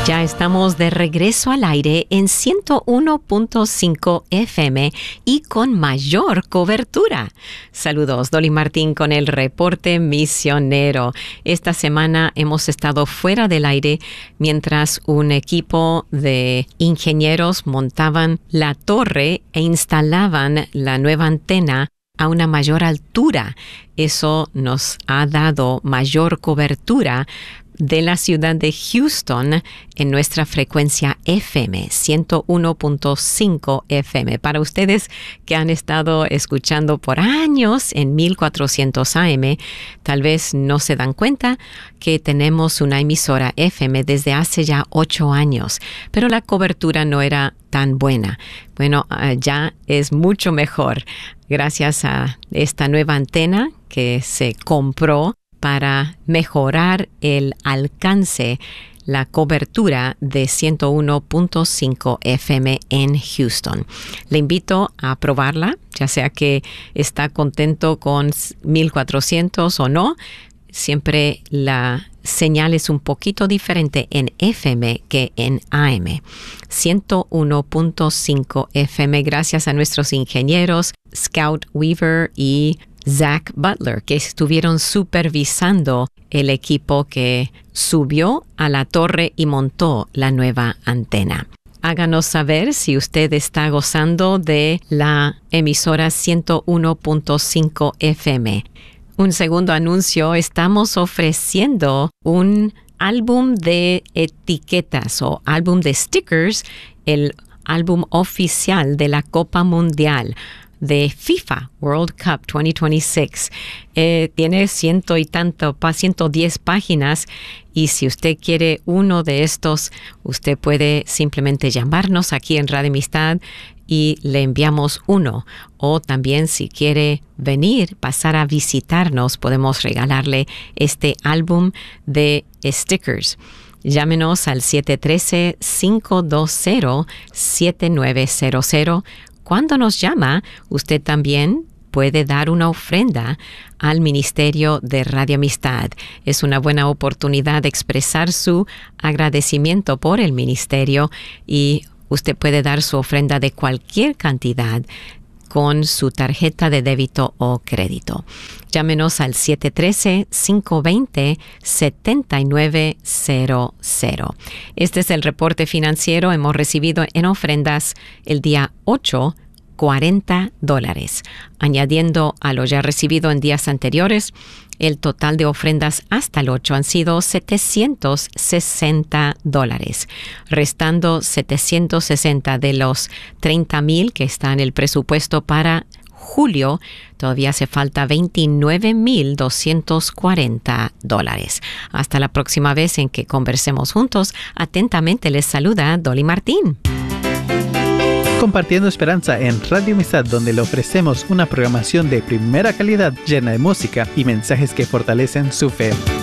Ya estamos de regreso al aire en 101.5 FM y con mayor cobertura. Saludos, Dolly Martín con el reporte misionero. Esta semana hemos estado fuera del aire mientras un equipo de ingenieros montaban la torre e instalaban la nueva antena a una mayor altura. Eso nos ha dado mayor cobertura de la ciudad de Houston en nuestra frecuencia FM, 101.5 FM. Para ustedes que han estado escuchando por años en 1400 AM, tal vez no se dan cuenta que tenemos una emisora FM desde hace ya 8 años, pero la cobertura no era tan buena. Bueno, ya es mucho mejor gracias a esta nueva antena que se compró para mejorar el alcance, la cobertura de 101.5 FM en Houston. Le invito a probarla, ya sea que está contento con 1400 o no. Siempre la señal es un poquito diferente en FM que en AM. 101.5 FM, gracias a nuestros ingenieros Scout Weaver y Zach Butler, que estuvieron supervisando el equipo que subió a la torre y montó la nueva antena. Háganos saber si usted está gozando de la emisora 101.5 FM. Un segundo anuncio, estamos ofreciendo un álbum de etiquetas o álbum de stickers, el álbum oficial de la Copa Mundial de FIFA World Cup 2026. Tiene 110 páginas y si usted quiere uno de estos, usted puede simplemente llamarnos aquí en Radio Amistad y le enviamos uno. O también si quiere venir, pasar a visitarnos, podemos regalarle este álbum de stickers. Llámenos al 713-520-7900. Cuando nos llama, usted también puede dar una ofrenda al Ministerio de Radio Amistad. Es una buena oportunidad de expresar su agradecimiento por el ministerio y usted puede dar su ofrenda de cualquier cantidad con su tarjeta de débito o crédito. Llámenos al 713-520-7900. Este es el reporte financiero. Hemos recibido en ofrendas el día 8, $40. Añadiendo a lo ya recibido en días anteriores, el total de ofrendas hasta el 8 han sido $760. Restando $760 de los $30,000 que está en el presupuesto para julio, todavía hace falta $29,240. Hasta la próxima vez en que conversemos juntos. Atentamente les saluda Dolly Martín. Compartiendo esperanza en Radio Amistad, donde le ofrecemos una programación de primera calidad llena de música y mensajes que fortalecen su fe.